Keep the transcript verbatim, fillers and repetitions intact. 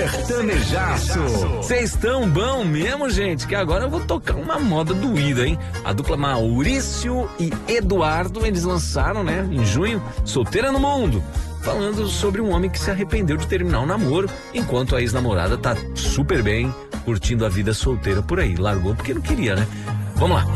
Sertanejaço. Vocês estão bom mesmo, gente? Que agora eu vou tocar uma moda doída, hein? A dupla Maurício e Eduardo, eles lançaram, né, em junho, Solteira no Mundo, falando sobre um homem que se arrependeu de terminar o namoro, enquanto a ex-namorada tá super bem, curtindo a vida solteira por aí. Largou porque não queria, né? Vamos lá.